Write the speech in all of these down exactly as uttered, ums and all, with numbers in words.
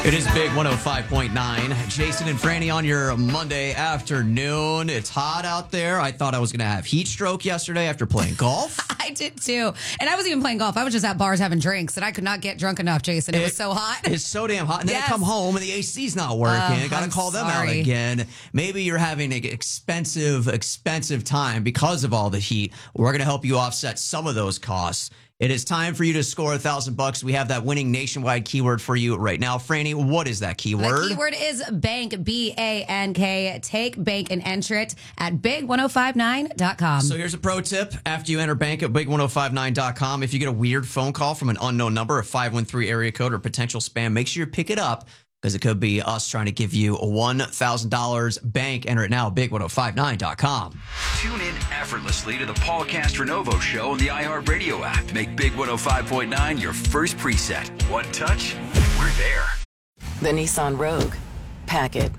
It is Big one oh five point nine. Jason and Franny on your Monday afternoon. It's hot out there. I thought I was going to have heat stroke yesterday after playing golf. I did too. And I wasn't even playing golf. I was just at bars having drinks, and I could not get drunk enough, Jason. It, it was so hot. It's so damn hot. And then yes. I come home and the A C's not working. Uh, I got to call them sorry. out again. Maybe you're having an expensive, expensive time because of all the heat. We're going to help you offset some of those costs. It is time for you to score a thousand bucks. We have that winning nationwide keyword for you right now. Franny, what is that keyword? The keyword is bank, B A N K. Take bank and enter it at big ten fifty-nine dot com. So here's a pro tip. After you enter bank at big ten fifty-nine dot com, if you get a weird phone call from an unknown number, a five one three area code or potential spam, make sure you pick it up because it could be us trying to give you a one thousand dollars bank. Enter it now, big ten fifty-nine dot com. Tune in effortlessly to the Paul Castronovo Show on the iHeartRadio app. Make Big one oh five point nine your first preset. One touch, we're there. The Nissan Rogue. Pack it.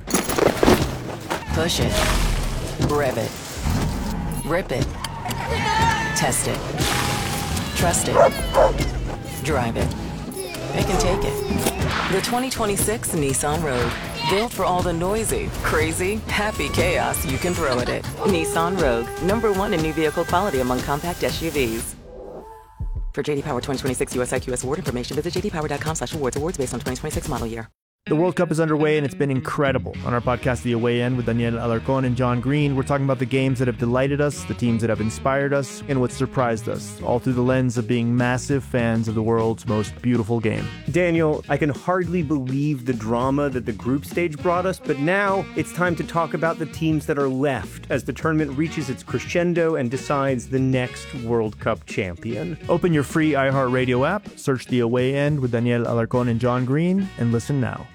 Push it. Rev it. Rip it. Test it. Trust it. Drive it. It can take it. The twenty twenty-six Nissan Rogue. Built for all the noisy, crazy, happy chaos you can throw at it. Nissan Rogue. Number one in new vehicle quality among compact S U Vs. For J D Power twenty twenty-six U S I Q S award information, visit j d power dot com slash awards. Awards based on twenty twenty-six model year. The World Cup is underway, and it's been incredible. On our podcast, The Away End, with Daniel Alarcon and John Green, we're talking about the games that have delighted us, the teams that have inspired us, and what surprised us, all through the lens of being massive fans of the world's most beautiful game. Daniel, I can hardly believe the drama that the group stage brought us, but now it's time to talk about the teams that are left as the tournament reaches its crescendo and decides the next World Cup champion. Open your free iHeartRadio app, search The Away End with Daniel Alarcon and John Green, and listen now.